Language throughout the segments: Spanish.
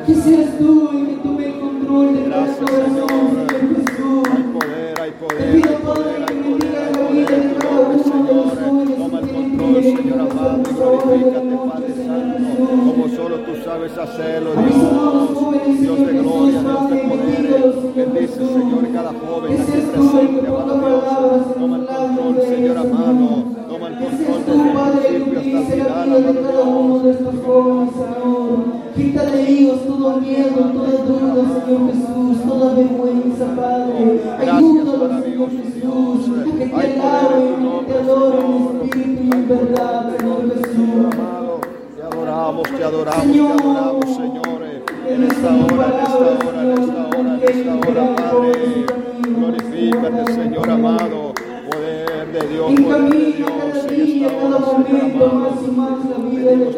Que seas tú el que tome el control de cada Gracias, corazón, Señor. Señor Jesús. Hay poder, hay Te poder, pido, hay Padre, poder, que hay bendiga poder, la hay vida poder de en tu cada nombre, uno de Señor. los jóvenes Toma que el tienen control, que Señor amado, y glorifícate, Padre Santo, como solo tú sabes hacerlo, Dios. Dios de gloria, Dios de poderes. Bendice, Señor, cada joven aquí presente, amado Dios. Toma el control, Señor amado. Toma el control desde el principio hasta el final, amado Dios. Quita de ellos todo miedo, toda duda, Señor Jesús, toda vergüenza, Padre. Ayúdalos, Señor Jesús, a que te alaben, que te adoren en espíritu y en verdad, Señor Jesús. Te adoramos, te adoramos, te adoramos, señores. En esta hora, Padre. Glorifícate, Señor amado. Poder de Dios, poder de Dios. En esta hora, Señor amado. Pedimos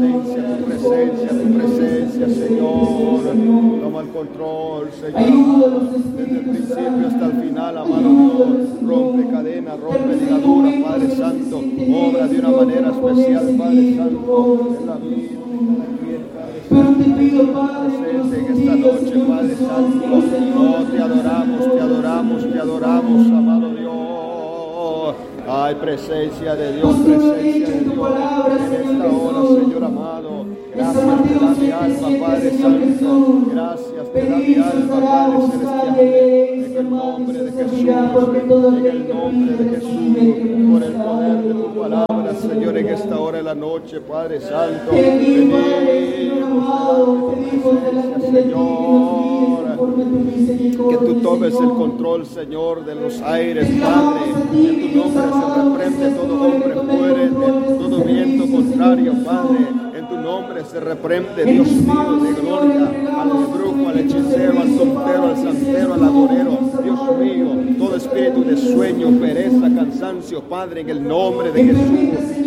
tu presencia, Señor. Toma el control, Señor. Desde el principio hasta el final, amado Dios. Rompe cadenas, rompe ligaduras, Padre Santo. Obra de una manera especial, Padre Santo. En la vida. Pero te pido, Padre, Presente en esta noche, Padre Santo. Oh, te adoramos, amado Dios. Hay presencia de Dios, presencia de Dios. En esta hora, Señor amado. Gracias te da mi alma, Padre Santo. Gracias te da mi alma, Padre Celestial. En el nombre de Jesús, en el nombre de Jesús, por el poder de tu palabra, Señor, en esta hora de la noche, Padre Santo. Venimos, Señor, que tú tomes el control, Señor, de los aires, Padre. En tu nombre se reprende todo hombre fuerte, todo viento contrario, Padre. En tu nombre se reprende, Dios mío, de gloria, al brujo, al hechicero, al soltero, al santero, al adorero, Dios mío, todo espíritu de sueño, pereza, cansancio, Padre, en el nombre de Jesús.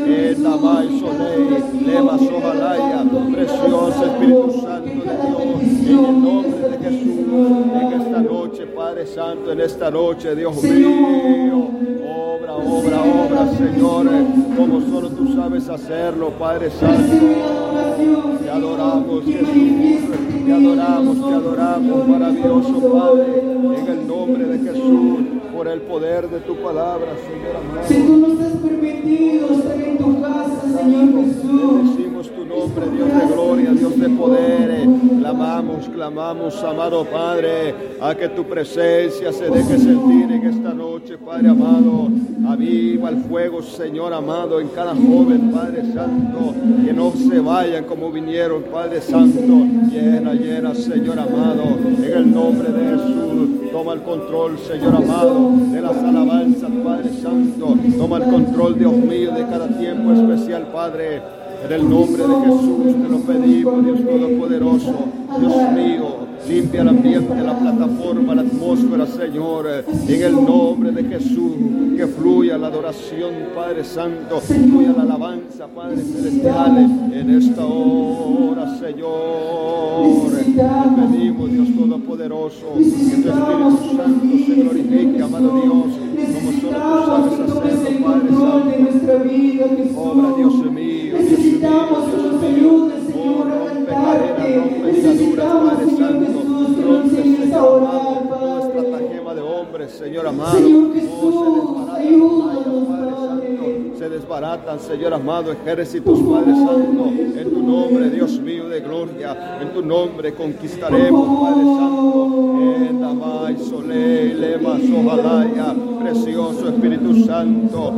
Precioso Espíritu Santo de Dios, en el nombre de Jesús, en esta noche, Padre Santo, en esta noche, Dios mío, obra, Señor, como solo tú sabes hacerlo, Padre Santo. Te adoramos, Jesús, te adoramos, maravilloso Padre, en el nombre de Jesús, por el poder de tu palabra, Señor amado. Si tú nos has permitido estar en tu casa, Señor Jesús. Bendecimos tu nombre, Dios de gloria, Dios de poder. Clamamos, amado Padre, a que tu presencia se deje sentir en esta noche, Padre amado. Aviva el fuego, Señor amado, en cada joven, Padre Santo, que no se vayan como vinieron, Padre Santo. Llena, Señor amado, en el nombre de Jesús. Toma el control, Señor amado, de las alabanzas, Padre Santo. Toma el control, Dios mío, de cada tiempo especial, Padre. En el nombre de Jesús te lo pedimos, Dios Todopoderoso. Dios mío, limpia el ambiente, la plataforma, la atmósfera, Señor. En el nombre de Jesús, que fluya la adoración, Padre Santo. Fluya la alabanza, Padre Celestial. En esta hora, Señor, te pedimos, Dios Todopoderoso, que tu Espíritu Santo se glorifique, amado Dios, como solo tú sabes hacerlo, Padre Santo. Obra, Dios mío, necesitamos tu ayuda, Señor, rompe ligaduras, Padre Santo, rompe, Señor amado, toda estratagema de hombres, Señor amado. Señor Jesús, ayúdanos, Padre Santo, se desbaratan, Señor amado, ejércitos, Padre Santo, en tu nombre, Dios mío de gloria, en tu nombre conquistaremos, Padre Santo, en Damay, Solé, Lema, Sojalaya, precioso Espíritu Santo,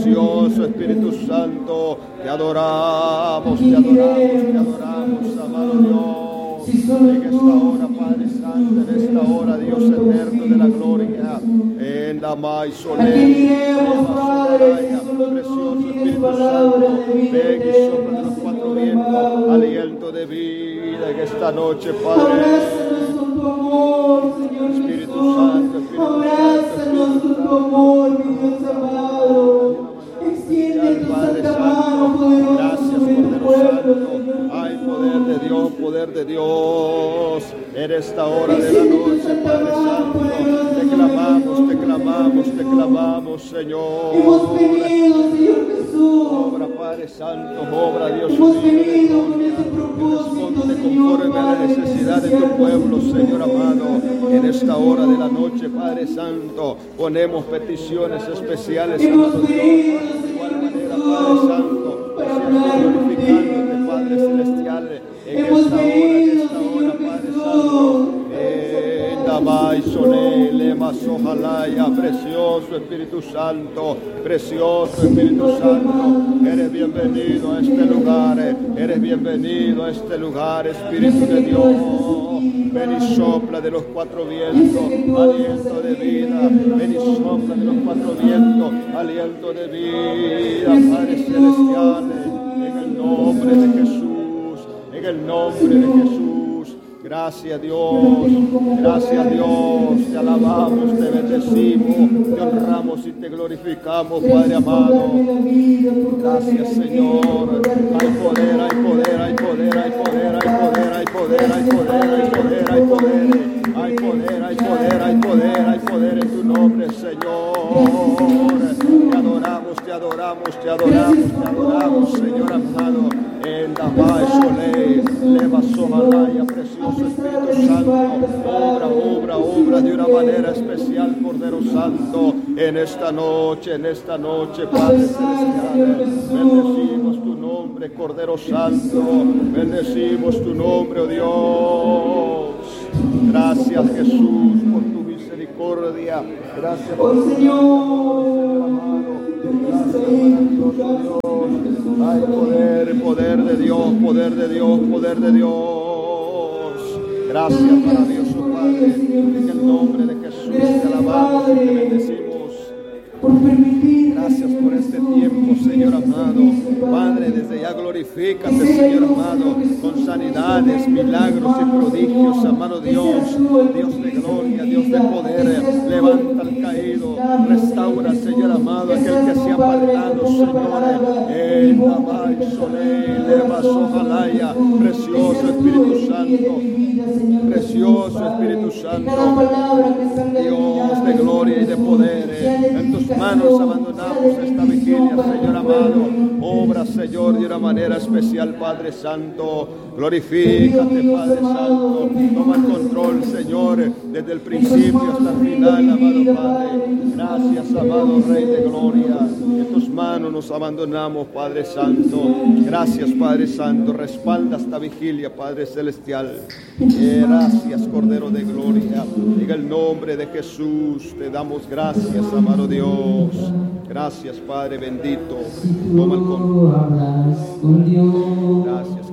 te adoramos, amado Dios, en esta hora, Padre Santo, en esta hora, Dios eterno de la gloria, en Damay, Solé, precioso Espíritu Santo, ven y sopla de los cuatro vientos, aliento de vida en esta noche, Padre. Abrázanos con tu amor, Señor Espíritu Jesús. Santo, Abrázanos con tu amor, mi Dios amado. Extiende tu santa mano poderosa sobre tu pueblo, Señor. Hay poder de Dios en esta hora de la noche, Padre Santo. Te clamamos, Señor. Hemos venido, Señor Jesús. Obra, Padre Santo, obra, Dios Hemos mío. venido con ese propósito, Responde Señor conforme a la necesidad de tu pueblo, Señor amado. En esta hora de la noche, Padre Santo, ponemos peticiones especiales, amado Dios. De igual manera, Padre Santo, que seas glorificándote, Padre Celestial, en esta hora, Padre Santo. Precioso Espíritu Santo, precioso Espíritu Santo, eres bienvenido a este lugar, eres bienvenido a este lugar, Espíritu de Dios. Ven y sopla de los cuatro vientos, aliento de vida. Ven y sopla de los cuatro vientos, aliento de vida, Padre Celestial, en el nombre de Jesús, en el nombre de Jesús. Gracias Dios, te alabamos, te bendecimos, te honramos y te glorificamos, Padre amado. Gracias Señor, hay poder, hay poder, hay poder, hay poder, hay poder, hay poder, hay poder, hay poder, hay poder, hay poder, hay poder, hay poder, hay poder en tu nombre, Señor. Te adoramos, te adoramos, te adoramos, te adoramos, Señor amado. En la paz, Solé, leva Somalaya, precioso Espíritu Santo, obra de una manera especial, Cordero Santo, en esta noche, Padre Celestial. Bendecimos tu nombre, Cordero Santo, bendecimos tu nombre, oh Dios. Gracias Jesús por tu misericordia, gracias por tu Señor amado. Gracias, hay poder, poder de Dios, poder de Dios, poder de Dios. Gracias, maravilloso Padre, en el nombre de Jesús te alabamos y te bendecimos. Gracias por este tiempo, Señor amado. Padre, desde ya glorifícate, Señor amado, con sanidades, milagros y prodigios, amado Dios. Dios de gloria, Dios de poder, levanta al caído, restaura, Señor amado, aquel que se ha apartado, Señor. En Amay, Solé, Leva, Sojalaya, precioso Espíritu Santo, precioso Espíritu Santo, Dios de gloria y de poder, en tus manos abandonamos esta vigilia, Señor amado. Obra, Señor, de una manera especial, Padre Santo. Glorifícate, Padre Santo. Toma el control, Señor, desde el principio hasta el final, amado Padre. Gracias, amado Rey de gloria. En tus manos nos abandonamos, Padre Santo. Gracias, Padre Santo. Respalda esta vigilia, Padre Celestial. Gracias, Cordero de gloria. En el nombre de Jesús te damos gracias, amado Dios. Gracias, Padre bendito. Toma el control. Gracias.